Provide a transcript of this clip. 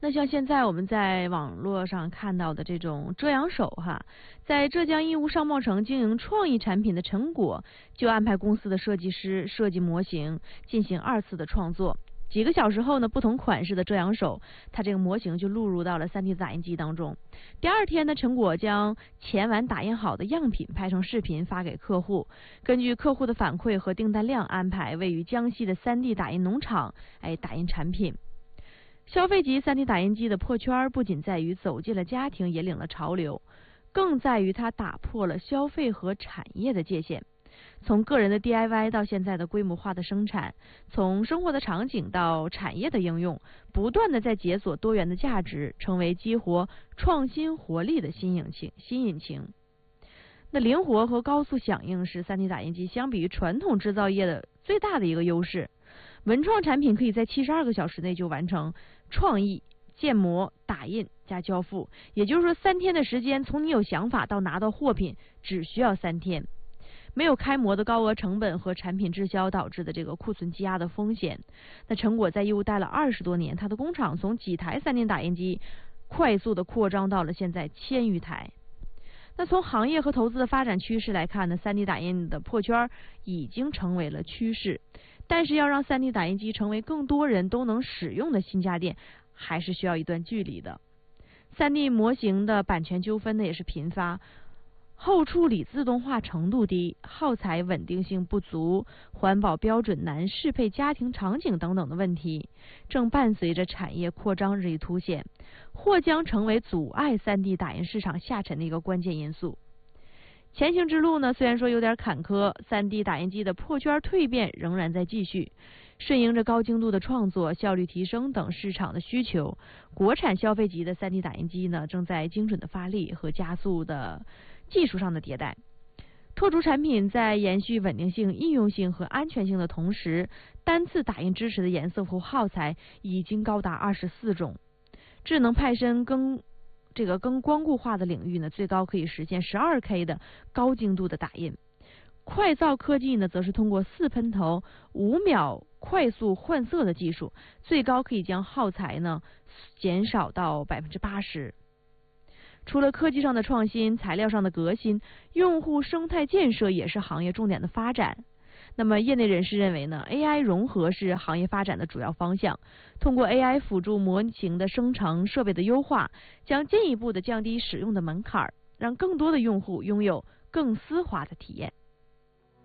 那像现在我们在网络上看到的这种遮阳手哈，在浙江义乌商贸城经营创意产品的成果，就安排公司的设计师设计模型，进行2次的创作。几个小时后呢，不同款式的遮阳手，它这个模型就录入到了 3D 打印机当中。第2天呢，成果将前晚打印好的样品拍成视频发给客户，根据客户的反馈和订单量安排位于江西的3D 打印农场打印产品。消费级 3D 打印机的破圈不仅在于走进了家庭，引领了潮流，更在于它打破了消费和产业的界限。从个人的 DIY 到现在的规模化的生产，从生活的场景到产业的应用，不断的在解锁多元的价值，成为激活创新活力的新引擎。那灵活和高速响应是 3D 打印机相比于传统制造业的最大的一个优势。文创产品可以在72个小时内就完成创意、建模、打印加交付，也就是说3天的时间，从你有想法到拿到货品只需要3天。没有开模的高额成本和产品滞销导致的这个库存积压的风险。那成果在义乌待了20多年，它的工厂从几台3D 打印机快速的扩张到了现在1000余台。那从行业和投资的发展趋势来看呢，3D 打印的破圈已经成为了趋势。但是要让 3D 打印机成为更多人都能使用的新家电，还是需要一段距离的。3D 模型的版权纠纷呢也是频发，后处理自动化程度低，耗材稳定性不足，环保标准难适配家庭场景等等的问题，正伴随着产业扩张日益凸显，或将成为阻碍 3D 打印市场下沉的一个关键因素。前行之路呢，虽然说有点坎坷，3D 打印机的破圈蜕变仍然在继续。顺应着高精度的创作、效率提升等市场的需求，国产消费级的 3D 打印机呢，正在精准的发力和加速的技术上的迭代。拓出产品在延续稳定性、应用性和安全性的同时，单次打印支持的颜色和耗材已经高达24种。智能派身更光固化的领域呢，最高可以实现12K 的高精度的打印。快造科技呢，则是通过4喷头5秒快速换色的技术，最高可以将耗材呢减少到80%。除了科技上的创新，材料上的革新，用户生态建设也是行业重点的发展。那么业内人士认为呢 ，AI 融合是行业发展的主要方向。通过 AI 辅助模型的生成、设备的优化，将进一步的降低使用的门槛，让更多的用户拥有更丝滑的体验。